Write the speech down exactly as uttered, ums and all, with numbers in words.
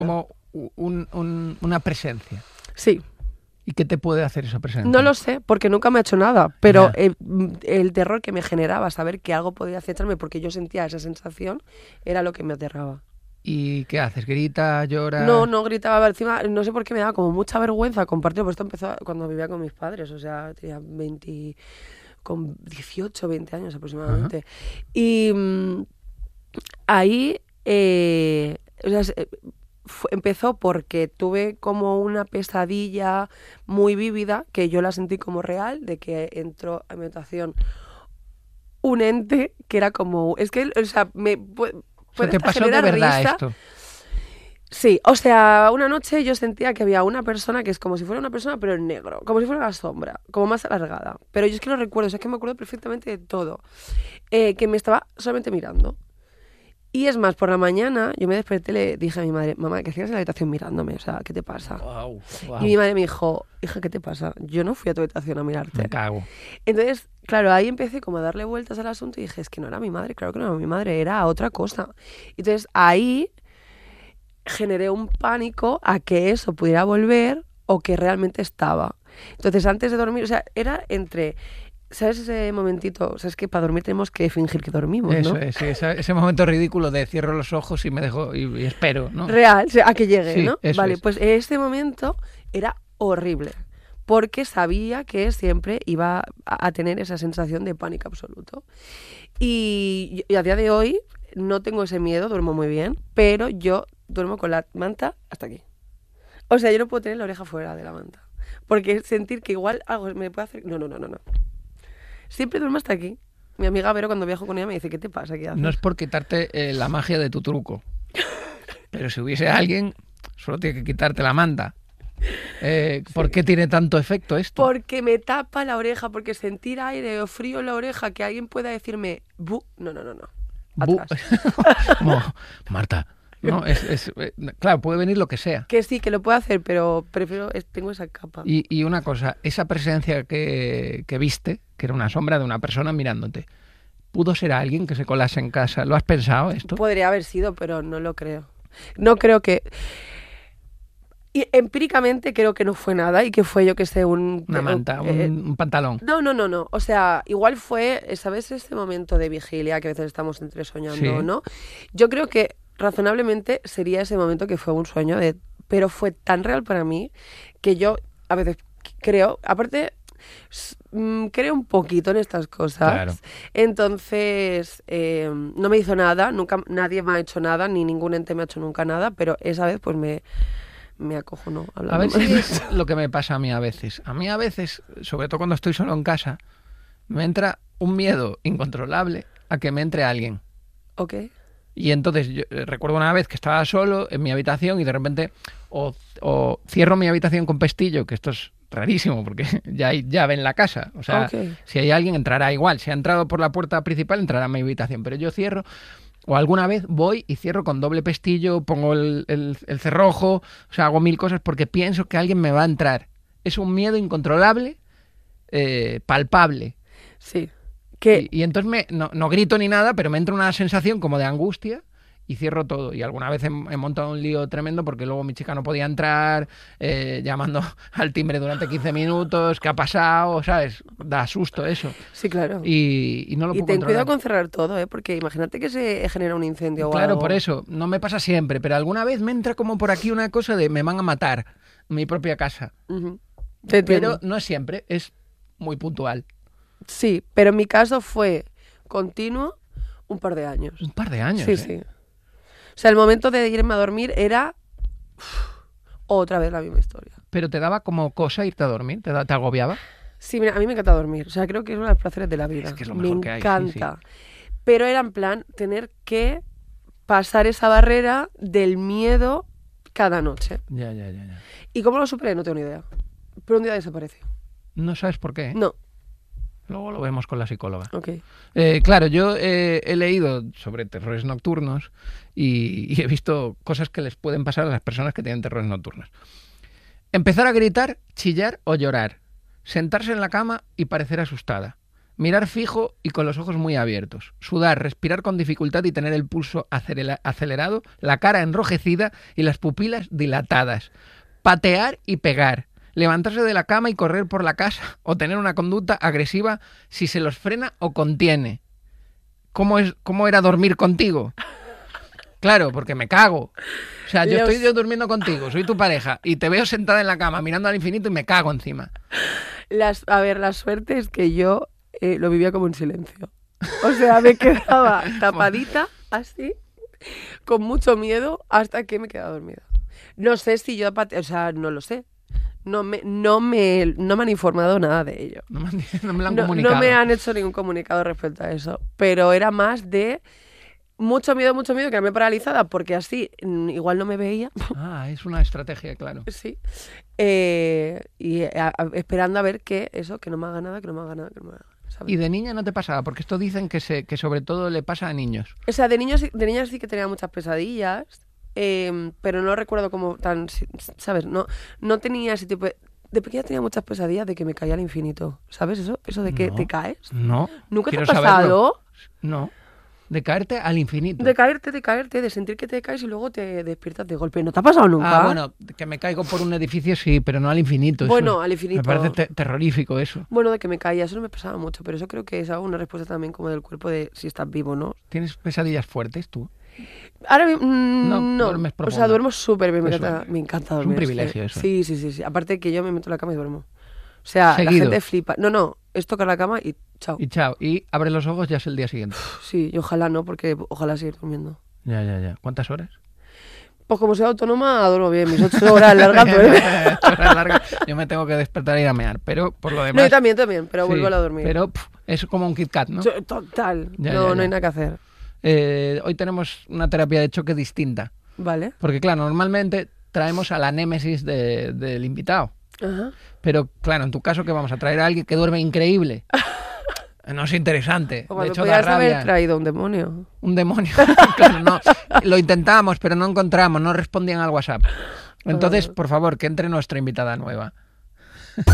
Como un, un, una presencia. Sí. ¿Y qué te puede hacer esa presencia? No lo sé, porque nunca me ha hecho nada, pero Ya. el, el terror que me generaba saber que algo podía acecharme porque yo sentía esa sensación era lo que me aterraba. ¿Y qué haces? ¿Gritas? ¿Lloras? No, no gritaba, encima no sé por qué me daba como mucha vergüenza compartirlo, porque esto empezó cuando vivía con mis padres, o sea, tenía veinte, con dieciocho, veinte años aproximadamente. Ajá. Y mmm, ahí eh, o sea, fue, empezó porque tuve como una pesadilla muy vívida, que yo la sentí como real, de que entró a mi habitación un ente que era como... Es que, o sea, me... Puede, o sea, ¿te pasó de verdad risa. esto? Sí, o sea, una noche yo sentía que había una persona que es como si fuera una persona, pero en negro, como si fuera una sombra, como más alargada. Pero yo es que lo recuerdo, o sea, es que me acuerdo perfectamente de todo. Eh, que me estaba solamente mirando. Y es más, por la mañana yo me desperté y le dije a mi madre, mamá, ¿qué hacías en la habitación mirándome? O sea, ¿qué te pasa? Wow, wow. Y mi madre me dijo, hija, ¿qué te pasa? Yo no fui a tu habitación a mirarte. Me cago. Entonces, claro, ahí empecé como a darle vueltas al asunto y dije, es que no era mi madre, claro que no era mi madre, era otra cosa. Entonces, ahí generé un pánico a que eso pudiera volver o que realmente estaba. Entonces, antes de dormir, o sea, era entre... ¿Sabes ese momentito? O sea, es que para dormir tenemos que fingir que dormimos, Eso ¿no? es, ese, ese momento ridículo de cierro los ojos y me dejo y, y espero, ¿no? Real, o sea, a que llegue, sí, ¿no? Eso vale, es. Pues este momento era horrible, porque sabía que siempre iba a, a tener esa sensación de pánico absoluto. Y, y a día de hoy no tengo ese miedo, duermo muy bien, pero yo duermo con la manta hasta aquí. O sea, yo no puedo tener la oreja fuera de la manta, porque sentir que igual algo me puede hacer... No, no, no, no, no. Siempre duermo hasta aquí. Mi amiga Vero, cuando viajo con ella, me dice, ¿qué te pasa? ¿Qué haces? No es por quitarte eh, la magia de tu truco, pero si hubiese alguien, solo tiene que quitarte la manta. Eh, ¿Por sí. qué tiene tanto efecto esto? Porque me tapa la oreja, porque sentir aire o frío en la oreja, que alguien pueda decirme, bu, no, no, no, no. Bu Como, Marta, no, es, es, claro, puede venir lo que sea. Que sí, que lo puedo hacer, pero prefiero, tengo esa capa. Y, y una cosa, esa presencia que, que viste, que era una sombra de una persona mirándote, ¿pudo ser alguien que se colase en casa? ¿Lo has pensado esto? Podría haber sido, pero no lo creo. No creo que... Y empíricamente creo que no fue nada y que fue, yo que sé, un... Una manta, eh, un, un pantalón. No, no, no, no. O sea, igual fue, ¿sabes? Este momento de vigilia que a veces estamos entre soñando, sí. ¿no? Yo creo que razonablemente sería ese momento que fue un sueño, de, pero fue tan real para mí que yo a veces creo, aparte... creo un poquito en estas cosas. Claro. Entonces eh, no me hizo nada, nunca nadie me ha hecho nada, ni ningún ente me ha hecho nunca nada, pero esa vez pues me, me acojonó. A ver si es lo que me pasa a mí a veces. A mí a veces, sobre todo cuando estoy solo en casa, me entra un miedo incontrolable a que me entre alguien. Ok. Y entonces yo recuerdo una vez que estaba solo en mi habitación y de repente o, o cierro mi habitación con pestillo, que esto es rarísimo porque ya hay llave en la casa. O sea, okay. Si hay alguien entrará igual. Si ha entrado por la puerta principal entrará a mi habitación. Pero yo cierro, o alguna vez voy y cierro con doble pestillo, pongo el, el, el cerrojo, o sea, hago mil cosas porque pienso que alguien me va a entrar. Es un miedo incontrolable, eh, palpable. Sí. Que... Y, y entonces me, no, no grito ni nada, pero me entra una sensación como de angustia y cierro todo. Y alguna vez he, he montado un lío tremendo porque luego mi chica no podía entrar, eh, llamando al timbre durante quince minutos, ¿qué ha pasado? ¿Sabes? Da susto eso. Sí, claro. Y, y no lo y puedo ten controlar. Cuidado con cerrar todo, ¿eh? Porque imagínate que se genera un incendio o Claro, algo. por eso. No me pasa siempre, pero alguna vez me entra como por aquí una cosa de me van a matar en mi propia casa. Uh-huh. Te pero no es siempre, es muy puntual. Sí, pero en mi caso fue continuo un par de años. Un par de años, Sí, ¿eh? sí. O sea, el momento de irme a dormir era uf, otra vez la misma historia. ¿Pero te daba como cosa irte a dormir? ¿Te, da, te agobiaba? Sí, mira, a mí me encanta dormir. O sea, creo que es uno de los placeres de la vida. Es que es lo mejor me que hay. encanta. Sí, sí. Pero era en plan tener que pasar esa barrera del miedo cada noche. Ya, ya, ya, ya. ¿Y cómo lo superé? No tengo ni idea. Pero un día desapareció. ¿No sabes por qué? No. Luego lo vemos con la psicóloga. Okay. Eh, claro, yo eh, he leído sobre terrores nocturnos y, y he visto cosas que les pueden pasar a las personas que tienen terrores nocturnos. Empezar a gritar, chillar o llorar. Sentarse en la cama y parecer asustada. Mirar fijo y con los ojos muy abiertos. Sudar, respirar con dificultad y tener el pulso acelerado, la cara enrojecida y las pupilas dilatadas. Patear y pegar. Levantarse de la cama y correr por la casa o tener una conducta agresiva si se los frena o contiene. ¿Cómo es, cómo era dormir contigo? Claro, porque me cago. O sea, yo Dios. estoy yo durmiendo contigo, soy tu pareja, y te veo sentada en la cama mirando al infinito y me cago encima. Las, a ver, la suerte es que yo eh, lo vivía como en silencio. O sea, me quedaba tapadita, así, con mucho miedo, hasta que me quedaba dormida. No sé si yo... O sea, no lo sé. No me, no, me, no me han informado nada de ello. No me, no me lo han no, comunicado. No me han hecho ningún comunicado respecto a eso. Pero era más de mucho miedo, mucho miedo, quedarme paralizada, porque así igual no me veía. Ah, es una estrategia, claro. Sí. Eh, y a, a, esperando a ver que eso, que no me haga nada, que no me haga nada, que no me haga nada. ¿Sabes? ¿Y de niña no te pasaba? Porque esto dicen que, se, que sobre todo le pasa a niños. O sea, de, niños, de niña sí que tenía muchas pesadillas. Eh, pero no recuerdo como tan, ¿sabes? No, no tenía ese tipo de... De pequeña tenía muchas pesadillas de que me caía al infinito, ¿sabes eso? Eso de que no, te caes. No. ¿Nunca te ha pasado? Saberlo. No. De caerte al infinito. De caerte, de caerte, de sentir que te caes y luego te despiertas de golpe. ¿No te ha pasado nunca? Ah, bueno, que me caigo por un edificio sí, pero no al infinito. Bueno, eso al infinito. Me parece te terrorífico eso. Bueno, de que me caía, eso no me pasaba mucho, pero eso creo que es una respuesta también como del cuerpo de si estás vivo, ¿no? ¿Tienes pesadillas fuertes tú? Ahora mmm, no, no. O sea, duermo súper bien, me encanta, me encanta dormir. Es un privilegio es que, eso. Sí, sí, sí, sí. Aparte que yo me meto en la cama y duermo. O sea, Seguido. La gente flipa. No, no, es tocar la cama y chao. Y chao. Y abres los ojos ya es el día siguiente. Sí, y ojalá no, porque ojalá seguir durmiendo. Ya, ya, ya. ¿Cuántas horas? Pues como soy autónoma, duermo bien, mis ocho horas largas. ¿eh? ocho horas largas. Yo me tengo que despertar y ir a mear, pero por lo demás... No, yo también, también, pero sí, vuelvo a dormir. Pero pff, es como un Kit Kat, ¿no? Total. Ya, no, ya, ya. no hay nada que hacer. Eh, hoy tenemos una terapia de choque distinta. Vale. Porque, claro, normalmente traemos a la némesis de, del invitado. Ajá. Pero, claro, en tu caso, que vamos a traer a alguien que duerme increíble. No es interesante. O de hecho, podrías da rabia. haber traído un demonio. Un demonio. Claro, no. Lo intentamos, pero no encontramos, no respondían al WhatsApp. Entonces, por favor, que entre nuestra invitada nueva.